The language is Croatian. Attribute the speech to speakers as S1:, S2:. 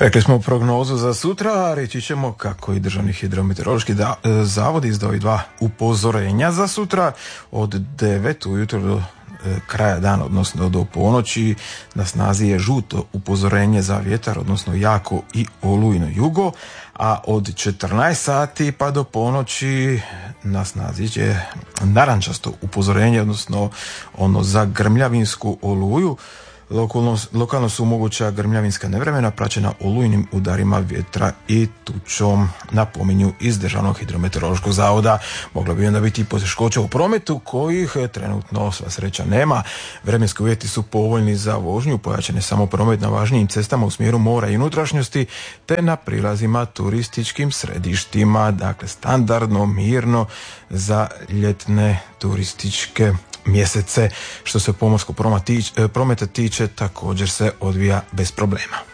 S1: Rekli smo prognozu za sutra, reći ćemo kako i Državni hidrometeorološki zavod izdao i 2 upozorenja za sutra od 9 ujutro do kraja dana, odnosno do ponoći. Na snazi je žuto upozorenje za vjetar, odnosno jako i olujno jugo, a od 14 sati pa do ponoći na snazi je narančasto upozorenje, odnosno ono za grmljavinsku oluju. Lokalno su moguća grmljavinska nevremena praćena olujnim udarima vjetra i tučom, napominju iz Državnog hidrometeorološkog zavoda. Moglo bi onda biti i poteškoća u prometu kojih trenutno sva sreća nema. Vremenski uvjeti su povoljni za vožnju, pojačan je samo promet na važnijim cestama u smjeru mora i unutrašnjosti te na prilazima turističkim središtima. Dakle, standardno, mirno za ljetne turističke mjesece. Što se pomorskog prometa tiče, također se odvija bez problema.